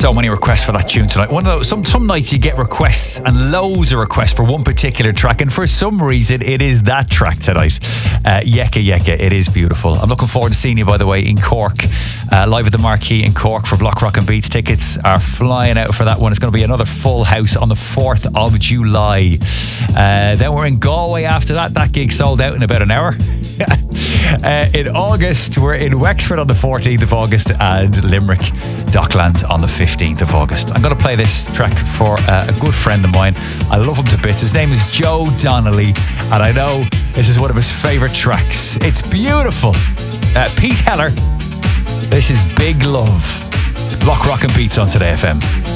So many requests for that tune tonight. One of those, some nights you get requests and loads of requests for one particular track, and for some reason it is that track tonight. Yeka Yeka, it is beautiful. I'm looking forward to seeing you, by the way, in Cork, live at the Marquee in Cork for Block Rock and Beats. Tickets are flying out for that one. It's going to be another full house on the 4th of July. Then we're in Galway after that. That gig sold out in about an hour. In August, we're in Wexford on the 14th of August and Limerick Docklands on the 15th of August. I'm going to play this track for a good friend of mine. I love him to bits. His name is Joe Donnelly, and I know this is one of his favourite tracks. It's beautiful. Pete Heller, this is Big Love. It's Block Rock and Beats on Today FM.